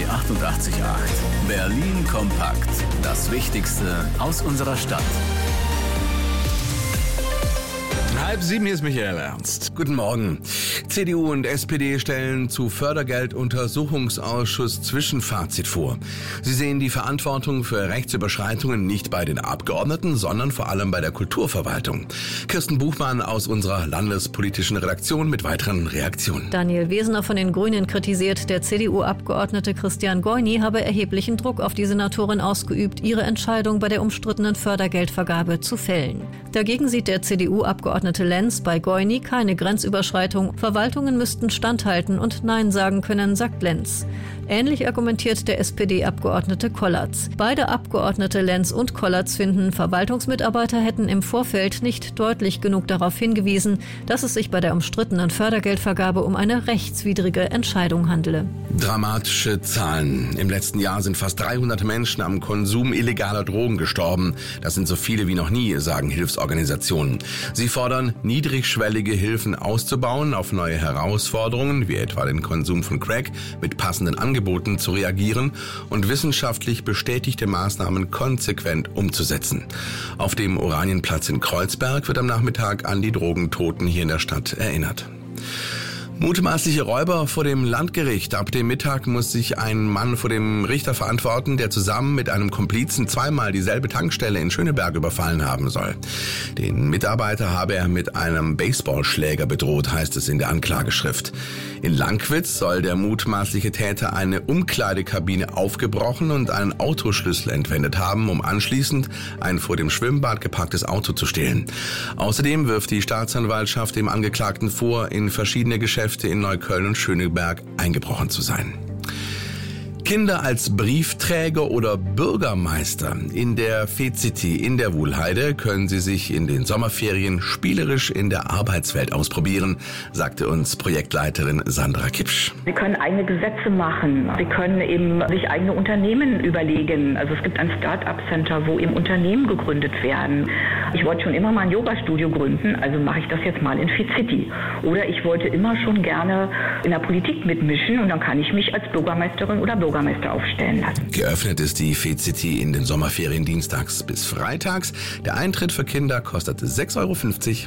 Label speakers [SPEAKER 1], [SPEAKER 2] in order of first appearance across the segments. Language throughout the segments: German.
[SPEAKER 1] 88.8. Berlin kompakt. Das Wichtigste aus unserer Stadt.
[SPEAKER 2] 6:30, hier ist Michael Ernst.
[SPEAKER 3] Guten Morgen. CDU und SPD stellen zu Fördergelduntersuchungsausschuss Zwischenfazit vor. Sie sehen die Verantwortung für Rechtsüberschreitungen nicht bei den Abgeordneten, sondern vor allem bei der Kulturverwaltung. Kirsten Buchmann aus unserer landespolitischen Redaktion mit weiteren Reaktionen.
[SPEAKER 4] Daniel Wesener von den Grünen kritisiert, der CDU-Abgeordnete Christian Goyni habe erheblichen Druck auf die Senatorin ausgeübt, ihre Entscheidung bei der umstrittenen Fördergeldvergabe zu fällen. Dagegen sieht der CDU-Abgeordnete Lenz bei Goyni keine Grenzüberschreitung. Verwaltungen müssten standhalten und Nein sagen können, sagt Lenz. Ähnlich argumentiert der SPD-Abgeordnete Kollatz. Beide Abgeordnete Lenz und Kollatz finden, Verwaltungsmitarbeiter hätten im Vorfeld nicht deutlich genug darauf hingewiesen, dass es sich bei der umstrittenen Fördergeldvergabe um eine rechtswidrige Entscheidung handele.
[SPEAKER 3] Dramatische Zahlen. Im letzten Jahr sind fast 300 Menschen am Konsum illegaler Drogen gestorben. Das sind so viele wie noch nie, sagen Hilfsorganisationen. Sie fordern, niedrigschwellige Hilfen auszubauen, auf neue Herausforderungen, wie etwa den Konsum von Crack, mit passenden Angeboten zu reagieren und wissenschaftlich bestätigte Maßnahmen konsequent umzusetzen. Auf dem Oranienplatz in Kreuzberg wird am Nachmittag an die Drogentoten hier in der Stadt erinnert. Mutmaßliche Räuber vor dem Landgericht. Ab dem Mittag muss sich ein Mann vor dem Richter verantworten, der zusammen mit einem Komplizen zweimal dieselbe Tankstelle in Schöneberg überfallen haben soll. Den Mitarbeiter habe er mit einem Baseballschläger bedroht, heißt es in der Anklageschrift. In Lankwitz soll der mutmaßliche Täter eine Umkleidekabine aufgebrochen und einen Autoschlüssel entwendet haben, um anschließend ein vor dem Schwimmbad geparktes Auto zu stehlen. Außerdem wirft die Staatsanwaltschaft dem Angeklagten vor, in verschiedene Geschäfte in Neukölln und Schöneberg eingebrochen zu sein. Kinder als Briefträger oder Bürgermeister. In der FECITI in der Wuhlheide können sie sich in den Sommerferien spielerisch in der Arbeitswelt ausprobieren, sagte uns Projektleiterin Sandra Kipsch.
[SPEAKER 5] Sie können eigene Gesetze machen. Sie können eben sich eigene Unternehmen überlegen. Also es gibt ein Start-up-Center, wo eben Unternehmen gegründet werden. Ich wollte schon immer mal ein Yoga-Studio gründen, also mache ich das jetzt mal in FECITI. Oder ich wollte immer schon gerne in der Politik mitmischen und dann kann ich mich als Bürgermeisterin oder Bürgermeister aufstellen lassen.
[SPEAKER 3] Geöffnet ist die FECITI in den Sommerferien dienstags bis freitags. Der Eintritt für Kinder kostet 6,50 Euro.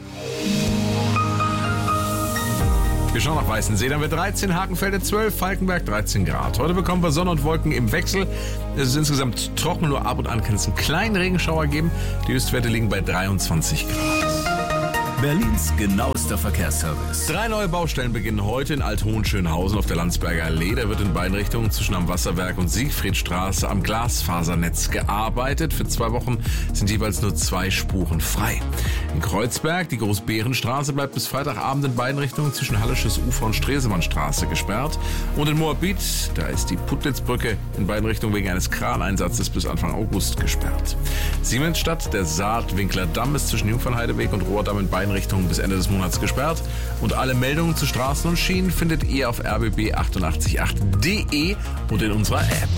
[SPEAKER 2] Wir schauen nach Weißensee, dann wird 13, Hakenfelde 12, Falkenberg 13 Grad. Heute bekommen wir Sonne und Wolken im Wechsel. Es ist insgesamt trocken, nur ab und an kann es einen kleinen Regenschauer geben. Die Höchstwerte liegen bei 23 Grad.
[SPEAKER 1] Berlins genauester Verkehrsservice.
[SPEAKER 2] 3 neue Baustellen beginnen heute in Alt-Hohenschönhausen auf der Landsberger Allee. Da wird in beiden Richtungen zwischen am Wasserwerk und Siegfriedstraße am Glasfasernetz gearbeitet. Für 2 Wochen sind jeweils nur 2 Spuren frei. In Kreuzberg, die Großbärenstraße bleibt bis Freitagabend in beiden Richtungen zwischen Hallisches Ufer und Stresemannstraße gesperrt. Und in Moabit, da ist die Putlitzbrücke in beiden Richtungen wegen eines Kraneinsatzes bis Anfang August gesperrt. Siemensstadt, der Saatwinkler Damm ist zwischen Jungfernheideweg und Rohrdamm in beiden Richtungen bis Ende des Monats gesperrt. Und alle Meldungen zu Straßen und Schienen findet ihr auf rbb888.de und in unserer App.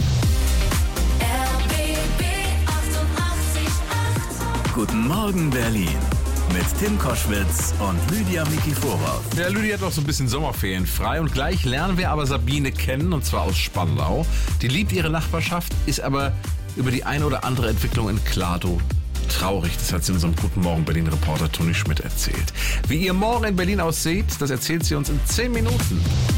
[SPEAKER 1] RBB 88.8. Guten Morgen Berlin. Mit Tim Koschwitz und Lydia Mikiforov.
[SPEAKER 2] Ja, Lydia hat noch so ein bisschen Sommerferien frei und gleich lernen wir aber Sabine kennen, und zwar aus Spandau. Die liebt ihre Nachbarschaft, ist aber über die eine oder andere Entwicklung in Klado traurig. Das hat sie unserem Guten Morgen Berlin-Reporter Toni Schmidt erzählt. Wie ihr Morgen in Berlin aussieht, das erzählt sie uns in 10 Minuten.